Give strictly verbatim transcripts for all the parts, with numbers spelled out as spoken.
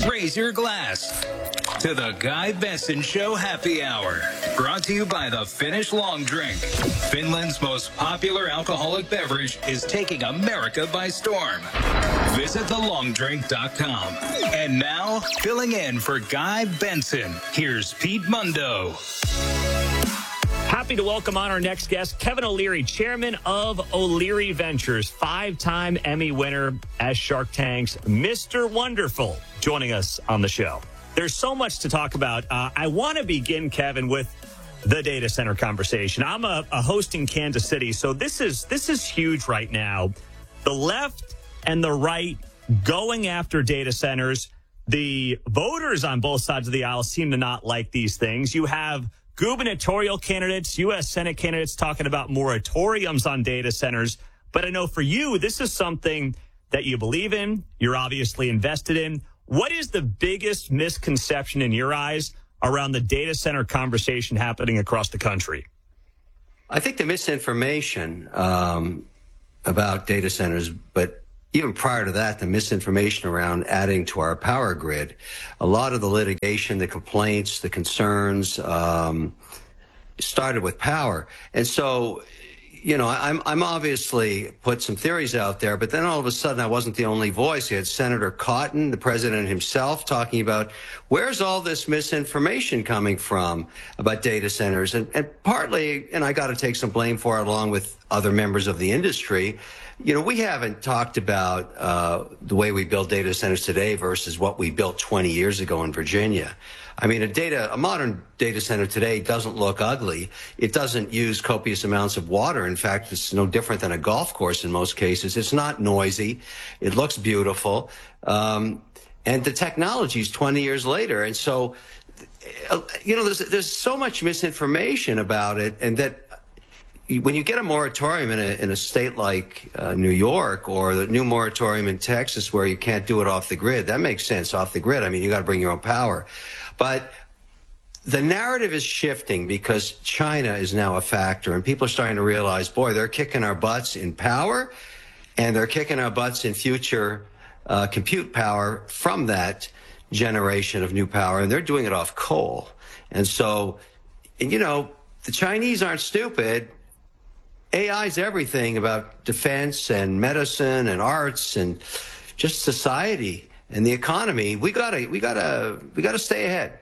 Raise your glass to the Guy Benson Show Happy Hour. Brought to you by the Finnish Long Drink. Finland's most popular alcoholic beverage is taking America by storm. Visit the long drink dot com. And now, filling in for Guy Benson, here's Pete Mundo. Happy to welcome on our next guest, Kevin O'Leary, chairman of O'Leary Ventures, five-time Emmy winner as Shark Tank's Mister Wonderful, joining us on the show. There's so much to talk about. Uh, I want to begin, Kevin, with the data center conversation. I'm a, a host in Kansas City, so this is this is huge right now. The left and the right going after data centers. The voters on both sides of the aisle seem to not like these things. You have gubernatorial candidates, U S Senate candidates talking about moratoriums on data centers. But I know for you, this is something that you believe in. You're obviously invested in. What is the biggest misconception in your eyes around the data center conversation happening across the country? I think the misinformation um, about data centers, but even prior to that, the misinformation around adding to our power grid, a lot of the litigation, the complaints, the concerns um, started with power. And so, you know, I'm, I'm obviously put some theories out there, but then all of a sudden I wasn't the only voice. You had Senator Cotton, the president himself, talking about where's all this misinformation coming from about data centers? And, and partly, and I got to take some blame for it along with other members of the industry. You know, we haven't talked about uh, the way we build data centers today versus what we built twenty years ago in Virginia. I mean, a data, a modern data center today doesn't look ugly. It doesn't use copious amounts of water. In fact, it's no different than a golf course in most cases. It's not noisy. It looks beautiful. Um, and the technology is twenty years later. And so, you know, there's, there's so much misinformation about it, and that when you get a moratorium in a, in a state like uh, New York, or the new moratorium in Texas where you can't do it off the grid, that makes sense. Off the grid, I mean, you got to bring your own power. But the narrative is shifting because China is now a factor, and people are starting to realize, boy, they're kicking our butts in power, and they're kicking our butts in future uh, compute power from that generation of new power, and they're doing it off coal. And so, and, you know, the Chinese aren't stupid. A I is everything about defense and medicine and arts and just society and the economy. We gotta, we gotta, we gotta stay ahead.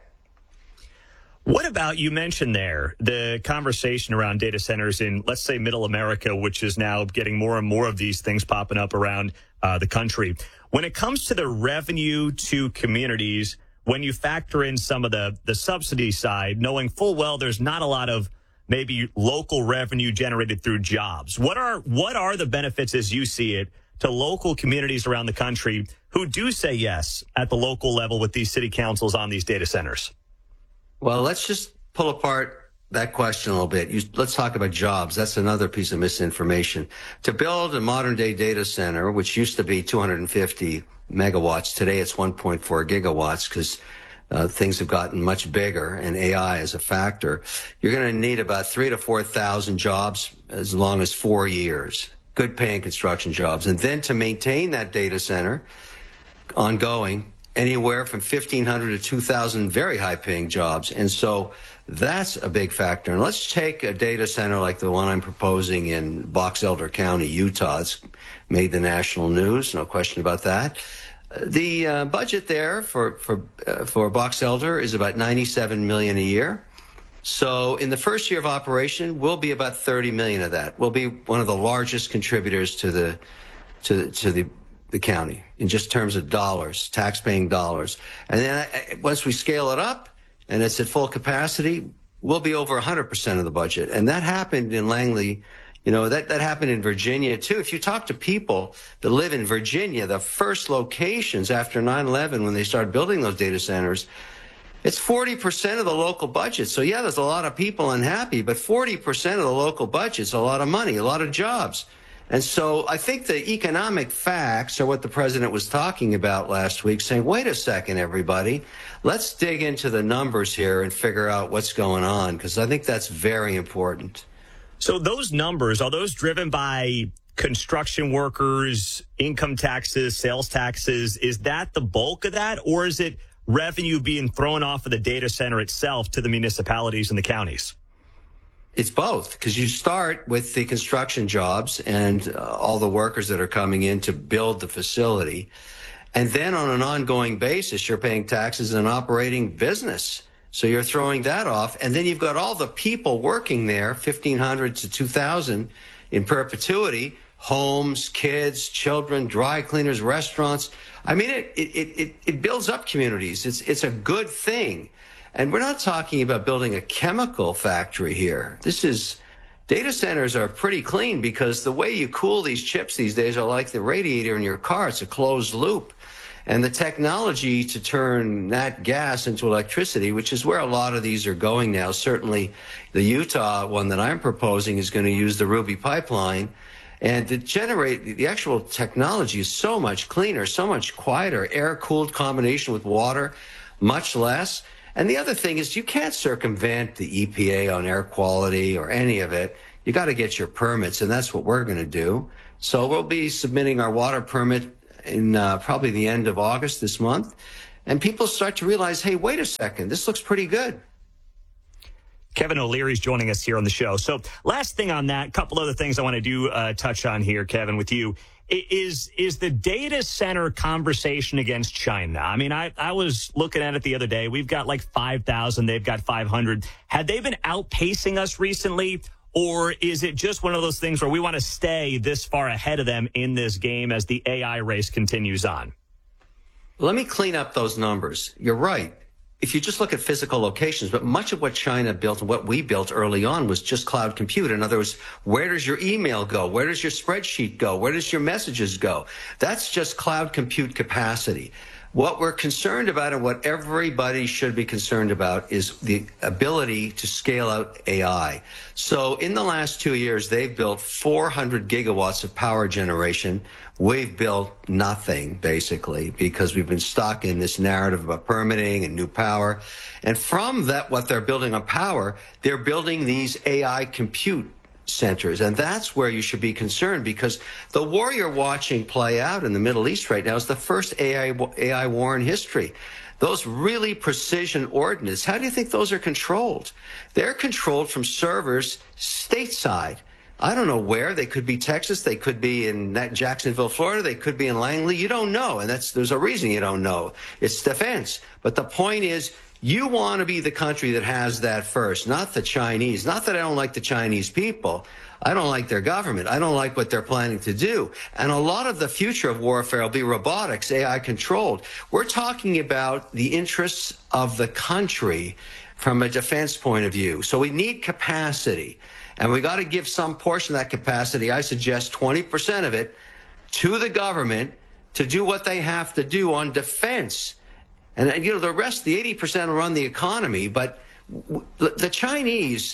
What about, you mentioned there, the conversation around data centers in, let's say, middle America, which is now getting more and more of these things popping up around uh, the country. When it comes to the revenue to communities, when you factor in some of the, the subsidy side, knowing full well there's not a lot of maybe local revenue generated through jobs. What are what are the benefits, as you see it, to local communities around the country who do say yes at the local level with these city councils on these data centers? Well, let's just pull apart that question a little bit. You, let's talk about jobs. That's another piece of misinformation. To build a modern-day data center, which used to be two hundred fifty megawatts, today it's one point four gigawatts because Uh, things have gotten much bigger, and A I is a factor. You're going to need about three to four thousand jobs as long as four years, good paying construction jobs. And then to maintain that data center ongoing, anywhere from fifteen hundred to two thousand very high paying jobs. And so that's a big factor. And let's take a data center like the one I'm proposing in Box Elder County, Utah. It's made the national news, no question about that. The uh, budget there for for uh, for Box Elder is about ninety-seven million dollars a year. So in the first year of operation, we'll be about thirty million dollars of that. We'll be one of the largest contributors to the to to the the county in just terms of dollars, tax-paying dollars. And then uh, once we scale it up and it's at full capacity, we'll be over one hundred percent of the budget. And that happened in Langley. You know, that, that happened in Virginia, too. If you talk to people that live in Virginia, the first locations after nine eleven when they started building those data centers, it's forty percent of the local budget. So, yeah, there's a lot of people unhappy, but forty percent of the local budget's a lot of money, a lot of jobs. And so I think the economic facts are what the president was talking about last week, saying, wait a second, everybody, let's dig into the numbers here and figure out what's going on, because I think that's very important. So those numbers, are those driven by construction workers, income taxes, sales taxes? Is that the bulk of that, or is it revenue being thrown off of the data center itself to the municipalities and the counties? It's both, because you start with the construction jobs and uh, all the workers that are coming in to build the facility. And then on an ongoing basis, you're paying taxes in an operating business. So you're throwing that off. And then you've got all the people working there, fifteen hundred to two thousand in perpetuity, homes, kids, children, dry cleaners, restaurants. I mean, it, it, it, it builds up communities. It's, it's a good thing. And we're not talking about building a chemical factory here. This is, data centers are pretty clean because the way you cool these chips these days are like the radiator in your car. It's a closed loop. And the technology to turn that gas into electricity, which is where a lot of these are going now. Certainly the Utah one that I'm proposing is going to use the Ruby pipeline. And to generate, the actual technology is so much cleaner, so much quieter, air-cooled combination with water, much less. And the other thing is you can't circumvent the E P A on air quality or any of it. You got to get your permits, and that's what we're going to do. So we'll be submitting our water permit in uh, probably the end of August this month. And people start to realize, hey, wait a second, this looks pretty good. Kevin O'Leary's joining us here on the show. So last thing on that, couple other things I want to do uh, touch on here, Kevin, with you. Is is the data center conversation against China? I mean, I, I was looking at it the other day. We've got like five thousand. They've got five hundred. Had they been outpacing us recently, or is it just one of those things where we want to stay this far ahead of them in this game as the A I race continues on? Let me clean up those numbers. You're right. If you just look at physical locations, but much of what China built and what we built early on was just cloud compute. In other words, where does your email go? Where does your spreadsheet go? Where does your messages go? That's just cloud compute capacity. What we're concerned about and what everybody should be concerned about is the ability to scale out A I. So in the last two years, they've built four hundred gigawatts of power generation. We've built nothing, basically, because we've been stuck in this narrative about permitting and new power. And from that, what they're building on power, they're building these A I compute centers. And that's where you should be concerned, because the war you're watching play out in the Middle East right now is the first A I, A I war in history. Those really precision ordnance, how do you think those are controlled? They're controlled from servers stateside. I don't know where. They could be Texas. They could be in Jacksonville, Florida. They could be in Langley. You don't know. And that's, there's a reason you don't know. It's defense. But the point is, you want to be the country that has that first, not the Chinese. Not that I don't like the Chinese people. I don't like their government. I don't like what they're planning to do. And a lot of the future of warfare will be robotics, A I controlled. We're talking about the interests of the country from a defense point of view. So we need capacity. And we got to give some portion of that capacity, I suggest twenty percent of it, to the government to do what they have to do on defense. And, you know, the rest, the eighty percent will run the economy. But the Chinese,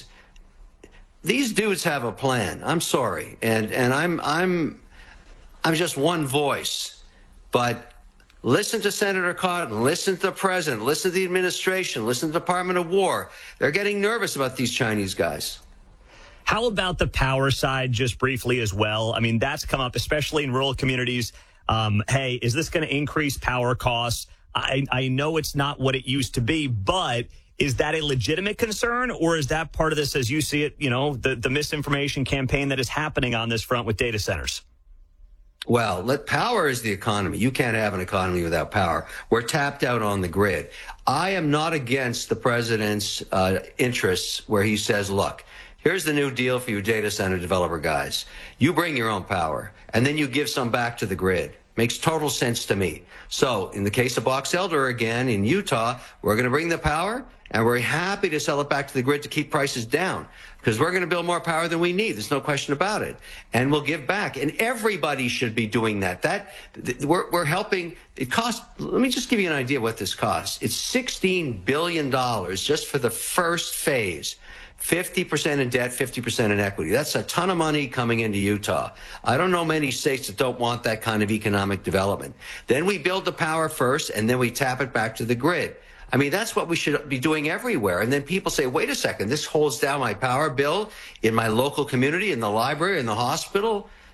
these dudes have a plan. I'm sorry. And and I'm I'm I'm just one voice. But listen to Senator Cotton, listen to the president, listen to the administration, listen to the Department of War. They're getting nervous about these Chinese guys. How about the power side, just briefly as well? I mean, that's come up, especially in rural communities. Um, hey, is this going to increase power costs? I, I know it's not what it used to be, but is that a legitimate concern, or is that part of this, as you see it, you know, the, the misinformation campaign that is happening on this front with data centers? Well, let, power is the economy. You can't have an economy without power. We're tapped out on the grid. I am not against the president's uh, interests where he says, look, here's the new deal for you data center developer guys. You bring your own power, and then you give some back to the grid. Makes total sense to me. So in the case of Box Elder, again, in Utah, we're going to bring the power, and we're happy to sell it back to the grid to keep prices down, because we're going to build more power than we need. There's no question about it. And we'll give back. And everybody should be doing that. That th- we're, we're helping. It costs, let me just give you an idea of what this costs. It's sixteen billion dollars just for the first phase. fifty percent in debt, fifty percent in equity. That's a ton of money coming into Utah. I don't know many states that don't want that kind of economic development. Then we build the power first, and then we tap it back to the grid. I mean, that's what we should be doing everywhere. And then people say, wait a second, this holds down my power bill in my local community, in the library, in the hospital.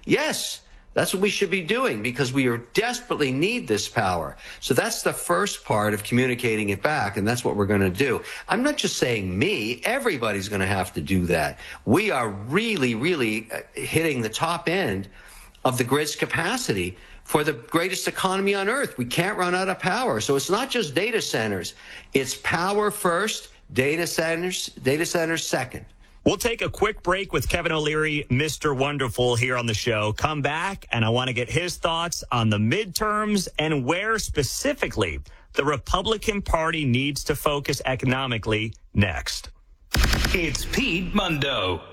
Yes, that's what we should be doing because we are desperately need this power. So that's the first part of communicating it back, and that's what we're going to do. I'm not just saying me. Everybody's going to have to do that. We are really, really hitting the top end of the grid's capacity for the greatest economy on earth. We can't run out of power. So it's not just data centers. It's power first, data centers, data centers second. We'll take a quick break with Kevin O'Leary, Mister Wonderful, here on the show. Come back, and I want to get his thoughts on the midterms and where specifically the Republican Party needs to focus economically next. It's Pete Mundo.